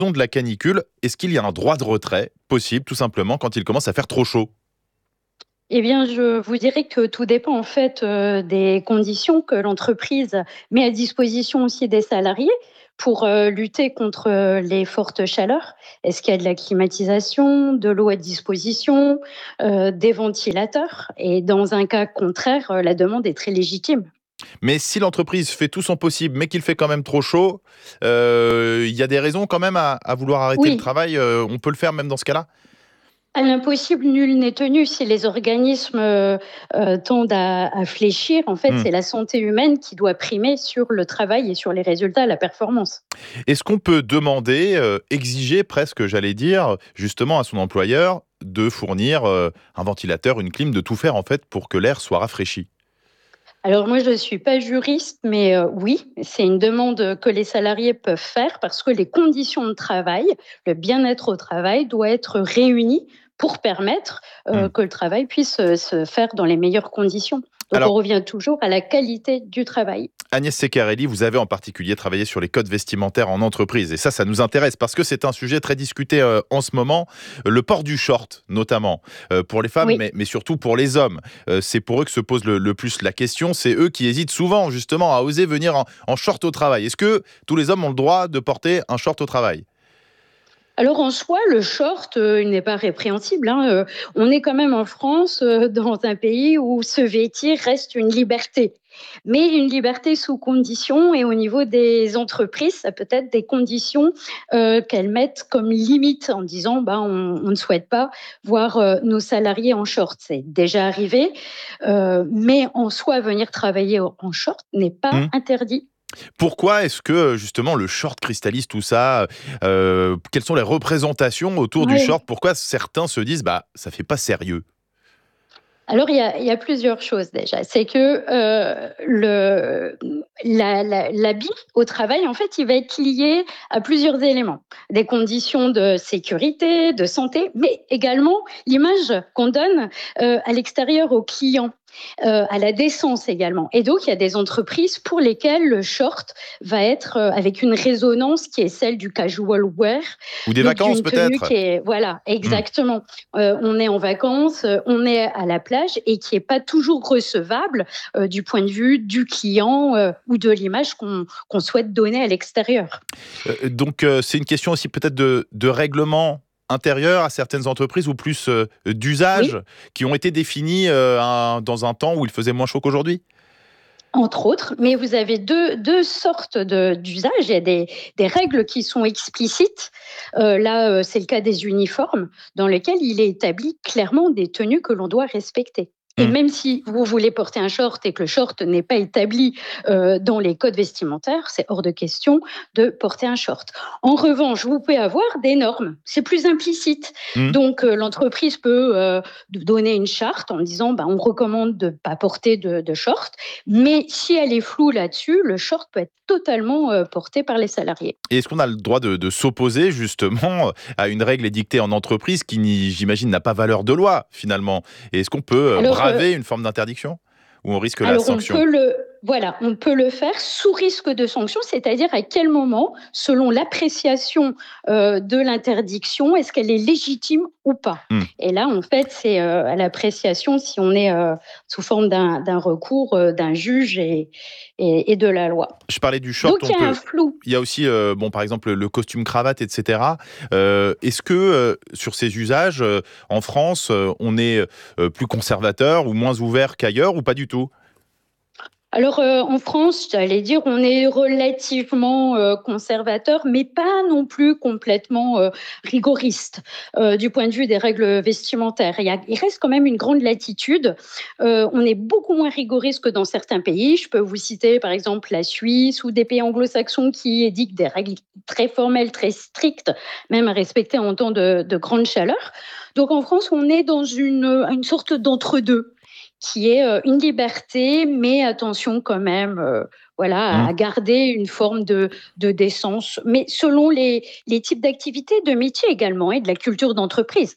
De la canicule, est-ce qu'il y a un droit de retrait possible, tout simplement, quand il commence à faire trop chaud? Eh bien, je vous dirais que tout dépend en fait, des conditions que l'entreprise met à disposition aussi des salariés pour, lutter contre, les fortes chaleurs. Est-ce qu'il y a de la climatisation, de l'eau à disposition, des ventilateurs? Et dans un cas contraire, la demande est très légitime. Mais si l'entreprise fait tout son possible, mais qu'il fait quand même trop chaud, il y a des raisons quand même à vouloir arrêter le Oui. travail, on peut le faire même dans ce cas-là? À l'impossible, nul n'est tenu. Si les organismes, tendent à fléchir, en fait, Mmh. c'est la santé humaine qui doit primer sur le travail et sur les résultats, la performance. Est-ce qu'on peut demander, exiger presque, j'allais dire, justement à son employeur de fournir, un ventilateur, une clim, de tout faire en fait pour que l'air soit rafraîchi? Alors moi, je ne suis pas juriste, mais oui, c'est une demande que les salariés peuvent faire parce que les conditions de travail, le bien-être au travail doit être réuni pour permettre, Mmh. que le travail puisse, se faire dans les meilleures conditions. Donc on Alors, revient toujours à la qualité du travail. Agnès Secarelli, vous avez en particulier travaillé sur les codes vestimentaires en entreprise. Et ça nous intéresse parce que c'est un sujet très discuté en ce moment. Le port du short, notamment, pour les femmes, Oui. mais surtout pour les hommes. C'est pour eux que se pose le plus la question. C'est eux qui hésitent souvent, justement, à oser venir en short au travail. Est-ce que tous les hommes ont le droit de porter un short au travail? Alors en soi, le short, il n'est pas répréhensible, hein, on est quand même en France, dans un pays où se vêtir reste une liberté. Mais une liberté sous condition et au niveau des entreprises, ça peut être des conditions, qu'elles mettent comme limite en disant: «Ben, on ne souhaite pas voir, nos salariés en short». C'est déjà arrivé, mais en soi, venir travailler en short n'est pas Hmm. interdit. Pourquoi est-ce que, justement, le short cristallise tout ça? Quelles sont les représentations autour du Oui. short? Pourquoi certains se disent, bah, ça fait pas sérieux? Alors il y a plusieurs choses déjà. C'est que, l'habit au travail, en fait, il va être lié à plusieurs éléments. Des conditions de sécurité, de santé, mais également l'image qu'on donne, à l'extérieur aux clients, à la décence également. Et donc il y a des entreprises pour lesquelles le short va être, avec une résonance qui est celle du casual wear, Ou des donc vacances, d'une tenue peut-être? qui est voilà, Hmm. exactement. On est en vacances, on est à la plage et qui est pas toujours recevable, du point de vue du client, ou de l'image qu'on souhaite donner à l'extérieur. Donc, c'est une question aussi peut-être de règlement intérieur à certaines entreprises ou plus, d'usages Oui. qui ont été définis, dans un temps où il faisait moins chaud qu'aujourd'hui? Entre autres, mais vous avez deux sortes d'usages. Il y a des règles qui sont explicites. Là, c'est le cas des uniformes, dans lesquels il est établi clairement des tenues que l'on doit respecter. Et Mmh. même si vous voulez porter un short et que le short n'est pas établi dans les codes vestimentaires, c'est hors de question de porter un short. En revanche, vous pouvez avoir des normes, c'est plus implicite. Mmh. Donc, l'entreprise peut donner une charte en disant bah, on recommande de ne pas porter de short, mais si elle est floue là-dessus, le short peut être totalement, porté par les salariés. Et est-ce qu'on a le droit de s'opposer justement à une règle édictée en entreprise qui j'imagine, n'a pas valeur de loi finalement? Et est-ce qu'on peut, Alors, braver une forme d'interdiction? Ou on risque la Alors sanction? on peut le faire sous risque de sanction, c'est-à-dire à quel moment, selon l'appréciation, de l'interdiction, est-ce qu'elle est légitime ou pas? Mmh. Et là, en fait, c'est, à l'appréciation si on est, sous forme d'un recours, d'un juge et de la loi. Je parlais du short, Donc on il y a un peut flou. il y a aussi, bon, par exemple, le costume cravate et cetera. Est-ce que, sur ces usages, en France, on est, plus conservateur ou moins ouvert qu'ailleurs ou pas du tout? Alors, en France, j'allais dire, on est relativement, conservateur, mais pas non plus complètement, rigoriste, du point de vue des règles vestimentaires. Il reste quand même une grande latitude. On est beaucoup moins rigoriste que dans certains pays. Je peux vous citer, par exemple, la Suisse ou des pays anglo-saxons qui édictent des règles très formelles, très strictes, même à respecter en temps de grande chaleur. Donc en France, on est dans une sorte d'entre-deux qui est, une liberté, mais attention quand même, voilà, Mmh. à garder une forme de décence, mais selon les types d'activités, de métiers également et de la culture d'entreprise.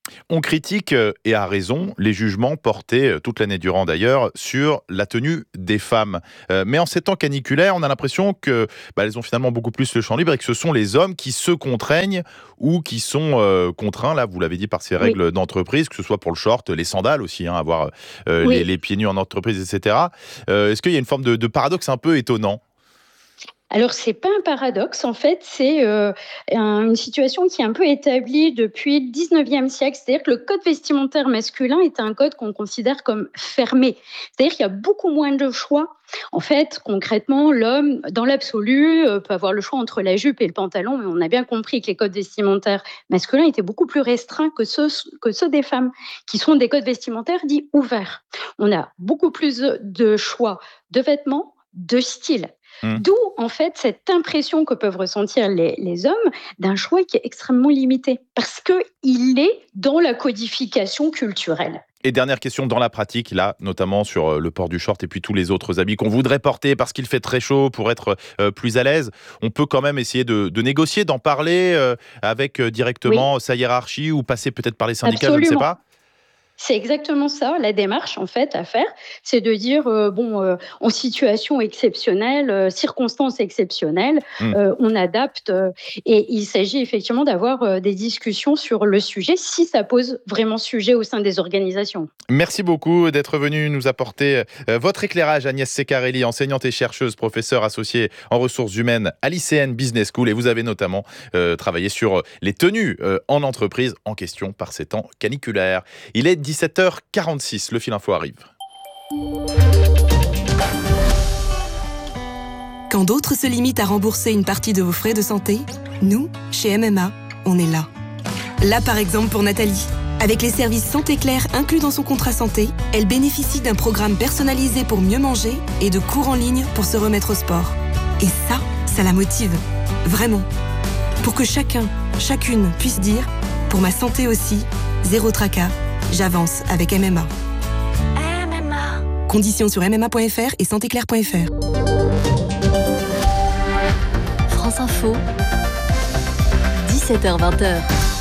On critique, et à raison, les jugements portés, toute l'année durant d'ailleurs, sur la tenue des femmes. Mais en ces temps caniculaires, on a l'impression que elles ont finalement beaucoup plus le champ libre et que ce sont les hommes qui se contraignent ou qui sont contraints, là, vous l'avez dit, par ces Oui, règles d'entreprise, que ce soit pour le short, les sandales aussi, hein, avoir oui. les pieds nus en entreprise, etc. Est-ce qu'il y a une forme de paradoxe un peu étonnant? Alors c'est pas un paradoxe, en fait, c'est, une situation qui est un peu établie depuis le 19e siècle. C'est-à-dire que le code vestimentaire masculin est un code qu'on considère comme fermé. C'est-à-dire qu'il y a beaucoup moins de choix. En fait, concrètement, l'homme, dans l'absolu, peut avoir le choix entre la jupe et le pantalon, mais on a bien compris que les codes vestimentaires masculins étaient beaucoup plus restreints que ceux des femmes, qui sont des codes vestimentaires dits ouverts. On a beaucoup plus de choix de vêtements, de styles. Mmh. D'où, en fait, cette impression que peuvent ressentir les hommes d'un choix qui est extrêmement limité, parce qu'il est dans la codification culturelle. Et dernière question dans la pratique, là, notamment sur le port du short et puis tous les autres habits qu'on voudrait porter parce qu'il fait très chaud pour être plus à l'aise. On peut quand même essayer de négocier, d'en parler avec Oui, directement sa hiérarchie ou passer peut-être par les syndicats, je ne sais absolument. pas. C'est exactement ça, la démarche, en fait, à faire, c'est de dire, en situation exceptionnelle, circonstances exceptionnelles, Hmm. on adapte, et il s'agit effectivement d'avoir, des discussions sur le sujet, si ça pose vraiment sujet au sein des organisations. Merci beaucoup d'être venu nous apporter votre éclairage, Agnès Secarelli, enseignante et chercheuse, professeure associée en ressources humaines à l'ICN Business School. Et vous avez notamment travaillé sur les tenues en entreprise en question par ces temps caniculaires. Il est 17h46, le fil info arrive. Quand d'autres se limitent à rembourser une partie de vos frais de santé, nous, chez MMA, on est là. Là, par exemple, pour Nathalie. Avec les services Santé Claire inclus dans son contrat santé, elle bénéficie d'un programme personnalisé pour mieux manger et de cours en ligne pour se remettre au sport. Et ça la motive. Vraiment. Pour que chacun, chacune puisse dire « Pour ma santé aussi, zéro tracas, j'avance avec MMA ». Conditions sur mma.fr et santéclaire.fr. France Info, 17h-20h.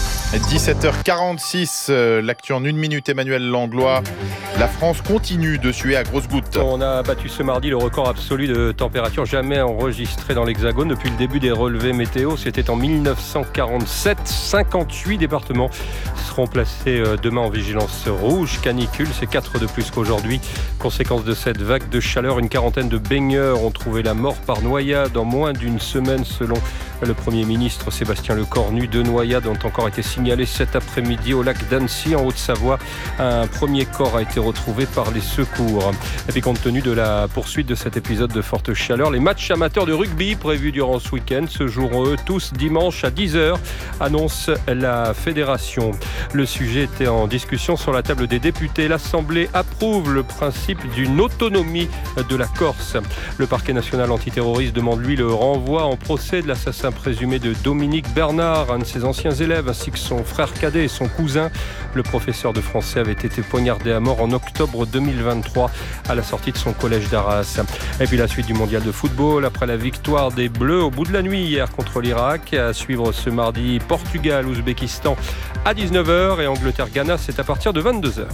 17h46, l'actu en une minute, Emmanuel Langlois. La France continue de suer à grosses gouttes. On a battu ce mardi le record absolu de température jamais enregistré dans l'Hexagone depuis le début des relevés météo. C'était en 1947. 58 départements seront placés demain en vigilance rouge canicule. C'est 4 de plus qu'aujourd'hui. Conséquence de cette vague de chaleur, une quarantaine de baigneurs ont trouvé la mort par noyade en moins d'une semaine selon le Premier ministre Sébastien Lecornu. 2 noyades ont encore été signalées cet après-midi au lac d'Annecy en Haute-Savoie. Un premier corps a été retrouvé par les secours. Et puis compte tenu de la poursuite de cet épisode de forte chaleur, les matchs amateurs de rugby prévus durant ce week-end se joueront eux tous dimanche à 10h, annonce la fédération. Le sujet était en discussion sur la table des députés. L'Assemblée approuve le principe d'une autonomie de la Corse. Le parquet national antiterroriste demande lui le renvoi en procès de l'assassin présumé de Dominique Bernard, un de ses anciens élèves, ainsi que son frère cadet et son cousin. Le professeur de français avait été poignardé à mort en octobre 2023 à la sortie de son collège d'Arras. Et puis la suite du mondial de football après la victoire des Bleus au bout de la nuit hier contre l'Irak. À suivre ce mardi Portugal-Ouzbékistan à 19h et Angleterre-Ghana, c'est à partir de 22h.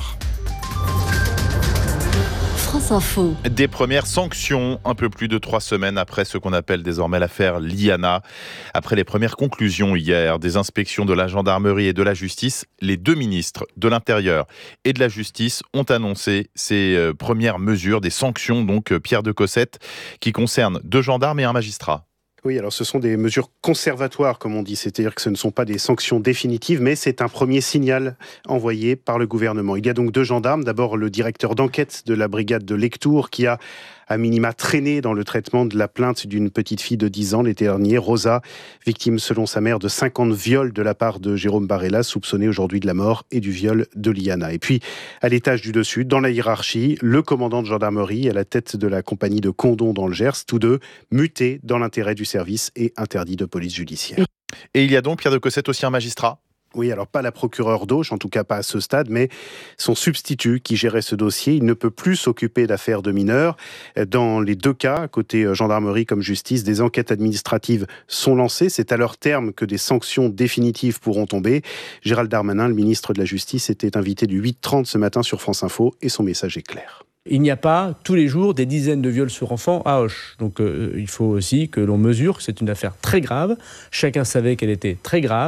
France Info. Des premières sanctions, un peu plus de 3 semaines après ce qu'on appelle désormais l'affaire Liana. Après les premières conclusions hier des inspections de la gendarmerie et de la justice, les 2 ministres de l'Intérieur et de la Justice ont annoncé ces premières mesures, des sanctions, donc Pierre de Cossette, qui concernent 2 gendarmes et un magistrat. Oui, alors ce sont des mesures conservatoires, comme on dit, c'est-à-dire que ce ne sont pas des sanctions définitives, mais c'est un premier signal envoyé par le gouvernement. Il y a donc 2 gendarmes, d'abord le directeur d'enquête de la brigade de Lectoure, qui a à minima traîné dans le traitement de la plainte d'une petite fille de 10 ans l'été dernier, Rosa, victime selon sa mère de 50 viols de la part de Jérôme Barella, soupçonné aujourd'hui de la mort et du viol de Liana. Et puis, à l'étage du dessus, dans la hiérarchie, le commandant de gendarmerie à la tête de la compagnie de Condom dans le Gers, tous 2 mutés dans l'intérêt du service et interdits de police judiciaire. Et il y a donc, Pierre de Cossette, aussi un magistrat ? Oui, alors pas la procureure d'Auch, en tout cas pas à ce stade, mais son substitut qui gérait ce dossier. Il ne peut plus s'occuper d'affaires de mineurs. Dans les deux cas, côté gendarmerie comme justice, des enquêtes administratives sont lancées. C'est à leur terme que des sanctions définitives pourront tomber. Gérald Darmanin, le ministre de la Justice, était invité du 8h30 ce matin sur France Info et son message est clair. Il n'y a pas tous les jours des dizaines de viols sur enfants à Auch. Donc il faut aussi que l'on mesure que c'est une affaire très grave. Chacun savait qu'elle était très grave.